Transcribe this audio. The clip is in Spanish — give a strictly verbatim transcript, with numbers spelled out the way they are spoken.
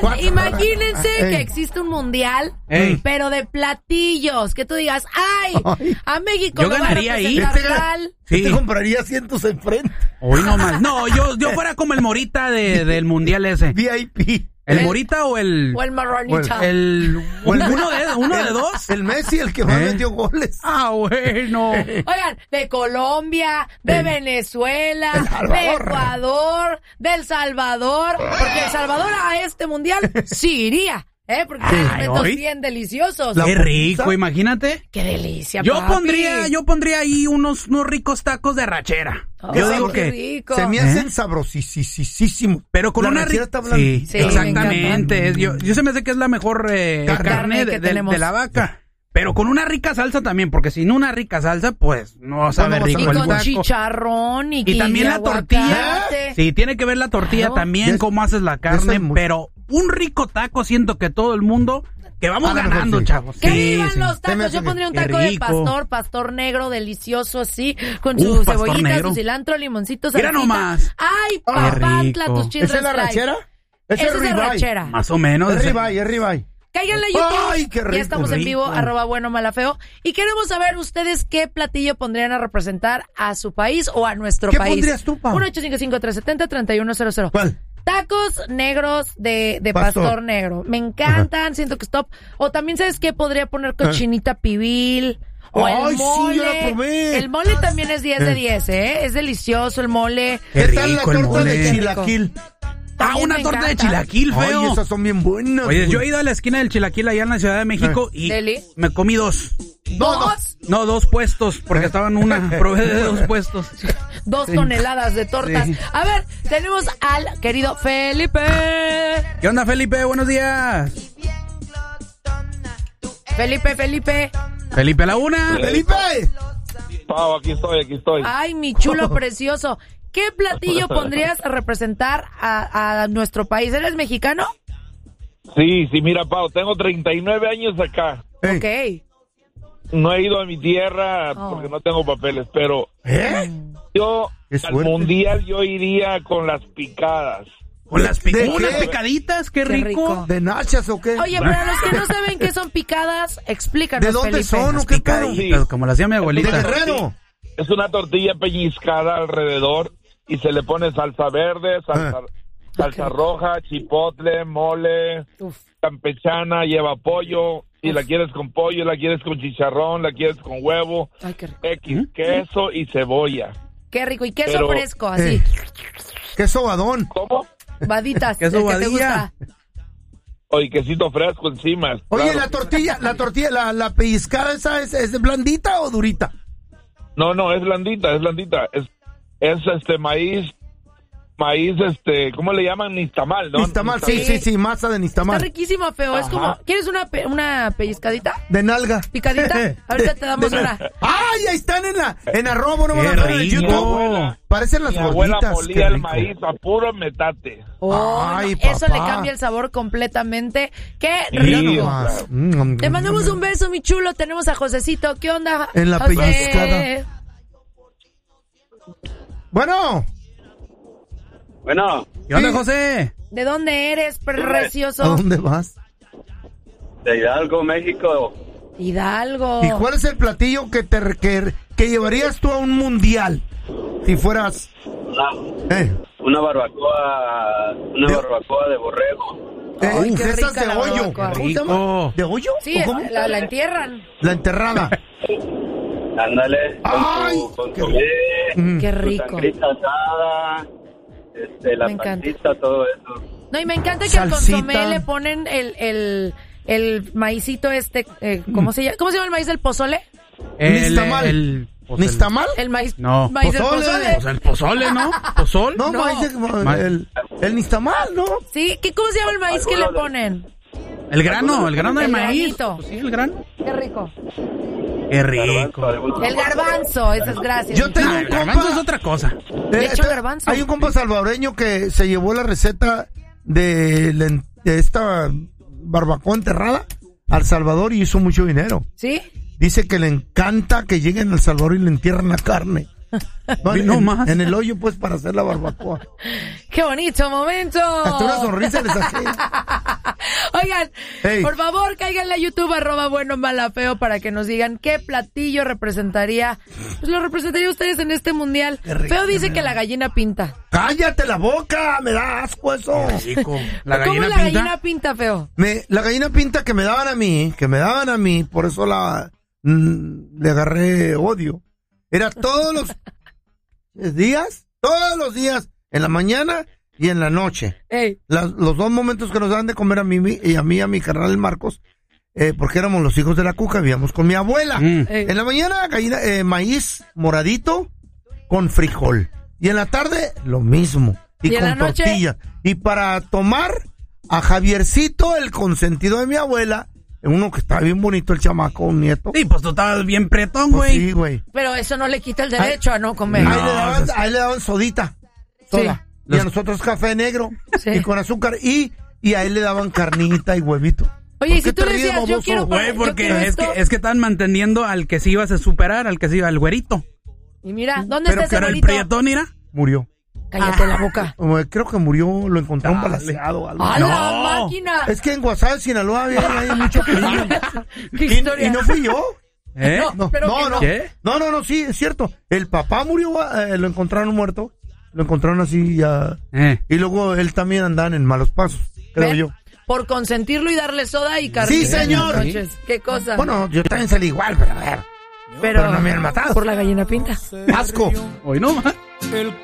imagínense Ey. que existe un mundial, Ey. pero de platillos. Que tú digas, ay, Ay. a México Yo lo va a ganaría ahí. representar Este, tal. Sí. te compraría asientos enfrente. Hoy no más. No, yo, yo fuera como el Morita de, del mundial ese. V I P. ¿El El- Morita o el...? O el marranita. El... O el- ¿Uno de, uno de dos? El Messi, el que más ¿Eh? metió goles. Ah, bueno. Oigan, de Colombia, de El- Venezuela, El Salvador. de Ecuador, de El Salvador, porque El Salvador a este mundial sí iría, ¿eh? Porque tiene Ay, alimentos hoy. bien deliciosos. La Qué rico, pizza. imagínate. ¡Qué delicia, Yo papi! pondría, yo pondría ahí unos, unos ricos tacos de rachera. Ay, Yo digo qué que... rico. Se me ¿Eh? hacen sabrosísimos. Pero con La una rachera rica... está Sí, blandita. Sí, me exactamente. Es- yo, yo se me hace que es la mejor eh, Carne. carne, Carne de, que de- tenemos. de la vaca. Pero con una rica salsa también, porque sin una rica salsa, pues no sabe no vas a rico Y ver el con taco. chicharrón y, Y también y la aguacate. tortilla. Sí, tiene que ver la tortilla Claro. también, Es- cómo haces la eso carne, es muy- pero un rico taco siento que todo el mundo, que vamos A lo mejor ganando, sí. chavos. ¡Que Sí, vivan sí. los Se me tacos! hace Yo que- pondría un qué taco de rico. pastor, pastor negro, delicioso así, con Uh, su pastor cebollita, negro. su cilantro, limoncitos. Mira salsita. nomás. ¡Ay, Qué papantla, rico. tus children's ¿Esa es la fries! rachera? Esa es la ribeye. rachera. Más o menos. Es ribeye, es ribeye. Cáiganle a YouTube. Ay, qué rico, ya estamos en vivo, rico. arroba bueno mala feo. Y queremos saber ustedes qué platillo pondrían a representar a su país o a nuestro ¿Qué país. pondrías tú, Pau? uno ocho cinco cinco, tres siete cero, tres uno cero cero. ¿Cuál? Tacos negros de, de pastor. Pastor. negro. Me encantan, siento que es top. O también, ¿sabes qué? Podría poner cochinita pibil. O Ay, el sí, mole. yo la probé. El mole también es diez de diez, ¿eh? Es delicioso el mole. Qué ¿Qué tal la rico el torta de mole. chilaquil? Ah, También una me torta de encanta. chilaquil, feo. Ay, esas son bien buenas. Oye, güey. yo he ido a la esquina del chilaquil allá en la Ciudad de México y Deli. me comí dos. No, no. Dos, No, dos puestos, porque estaban una. Probé de dos puestos. dos toneladas de tortas. Sí. A ver, tenemos al querido Felipe. ¿Qué onda, Felipe? Buenos días. Felipe, Felipe. Felipe a la una. ¡Felipe! Pau, aquí estoy, aquí estoy. Ay, mi chulo precioso. ¿Qué platillo pondrías a representar a, a nuestro país? ¿Eres mexicano? Sí, sí, mira, Pau, tengo treinta y nueve años acá. Ey, Ok. No he ido a mi tierra Oh. porque no tengo papeles, pero ¿Eh? yo Qué al suerte. mundial yo iría con las picadas. Con las pic- ¿De unas qué? picaditas, qué Qué rico. rico. ¿De nachas o qué? Oye, para los que no saben qué son picadas, explícanos, ¿De dónde Felipe. son o qué pedo? Picaditas, como las hacía mi ¿De abuelita. Guerrero? Es una tortilla pellizcada alrededor y se le pone salsa verde, salsa, Ah. salsa Ok. roja, chipotle, mole, Uf. campechana, lleva pollo. Si la quieres con pollo, la quieres con chicharrón, la quieres con huevo, Ay, qué rico. X, queso y cebolla. Qué rico. Y queso Pero- fresco, así. Eh. ¡Qué sobadón! ¿Cómo? Vaditas. Queso el que te vadilla. gusta. O y quesito fresco encima. Oye, claro. la tortilla, la tortilla, la, la pellizcada esa es, es blandita o durita? No, no, es blandita, es blandita. Es, es este maíz, maíz, este, ¿cómo le llaman? Nistamal, ¿no? Nistamal, sí, sí, sí, masa de Está nistamal. riquísimo, feo. Es Ajá. como, ¿quieres una, pe- una pellizcadita? De nalga. ¿Picadita? Ahorita te damos De- de- una. ¡Ay, ahí están en la, en arroba, no Qué van a ver en rico. YouTube! Parecen las Mi abuela gorditas. molía qué el rico. maíz a puro metate. Oh, Ay, no, eso le papá. cambia el sabor completamente. ¡Qué Sí, rico! Más. Mm, Te mandamos un beso, mi chulo. Tenemos a Josecito. ¿Qué onda? En la José? pellizcada. Bueno, Bueno, ¿Qué onda, Sí. José? ¿De dónde eres, ¿a precioso? dónde vas? de Hidalgo, México. Hidalgo. ¿Y cuál es el platillo que te que, que llevarías tú a un mundial? Si fueras... Una, Eh, una barbacoa, una De- barbacoa de borrego. eh, Ay, qué de esas rica de la hoyo. barbacoa. ¿Cómo se llama? Rico. ¿De hoyo? Sí, ¿O cómo? la, la entierran. La enterrada. Ándale, con Ay, tu, con qué tu rico. Mm. Qué tu rico. sangrita asada, este, la Me encanta. salsita, todo eso. No, y me encanta que Salsita. al consomé le ponen el, el, el maicito este, eh, ¿cómo se llama? ¿Cómo se llama el maíz del pozole? El, Nistamal. el- pues el- ¿Nistamal? El maíz, No. maíz del Pozole. pozole. Pues el pozole, ¿no? ¿Pozol? No, No. maíz de- Ma- el, el nistamal, ¿no? Sí, ¿qué, ¿cómo se llama el maíz que le ponen? El grano, el grano de El maíz. granito. Pues sí, el grano. Qué rico. Qué rico. El garbanzo, esas gracias. Yo tengo Ah, un el garbanzo es compa... otra cosa. Le eh, echo te- garbanzo. Hay un compa salvadoreño que se llevó la receta de, la en- de esta barbacoa enterrada al Salvador y hizo mucho dinero. ¿Sí? Dice que le encanta que lleguen al Salvador y le entierren la carne. No, No en, más. en el hoyo, pues, para hacer la barbacoa. ¡Qué bonito momento! Hasta una sonrisa les saqué. Oigan, Hey. por favor, cáiganle a YouTube, arroba bueno, mala, feo, para que nos digan qué platillo representaría, pues lo representaría a ustedes en este mundial. Qué rico, Feo dice qué que la gallina pinta. ¡Cállate la boca! Me da asco eso. Chico, la ¿Cómo gallina la pinta. gallina pinta, Feo? Me, la gallina pinta que me daban a mí, que me daban a mí, por eso la mm, le agarré odio. Era todos los días, todos los días, en la mañana y en la noche. Ey, Las- los dos momentos que nos daban de comer a mí mi- y a mí y a mi carnal Marcos, eh, porque éramos los hijos de la cuca, vivíamos con mi abuela. Mm. ey. En la mañana, gallina, eh, maíz moradito con frijol. Y en la tarde, lo mismo. Y, ¿Y en con la noche? tortilla. Y para tomar, a Javiercito, el consentido de mi abuela, uno que estaba bien bonito, el chamaco, un nieto. Sí, pues tú estabas bien pretón, Pues güey. sí, güey. Pero eso no le quita el derecho a no comer. Ahí, No, le daban, eso es- ahí le daban sodita. Soda. Y Los- a nosotros café negro. Sí. Y con azúcar. Y, y a él le daban carnita y huevito. Oye, ¿Por si qué tú te le ríes, decías, yo baboso? quiero Güey, yo porque quiero es esto. que, es que estaban manteniendo al que sí ibas a superar, al que sí iba, al güerito. Y mira, ¿dónde Pero está ese Pero el bonito? prietón, mira. Murió. Cállate la boca. Eh, Creo que murió, lo encontraron Dale. balaseado o algo. ¡A No. la máquina! Es que en Guasave, Sinaloa, había, hay mucho crimen. ¡Qué Y, historia! y no fui yo. ¿Eh? No, pero que no. ¿Qué? No, no, no, sí, es cierto. El papá murió, eh, lo encontraron muerto. Lo encontraron así ya. Eh. Y luego él también andaba en malos pasos, creo ¿Ven? yo. Por consentirlo y darle soda y carne. Sí, señor. en las noches. ¿Qué cosa? Bueno, yo también salí igual, pero a ver. pero, pero no me han matado. Por la gallina pinta. Asco. Hoy no más.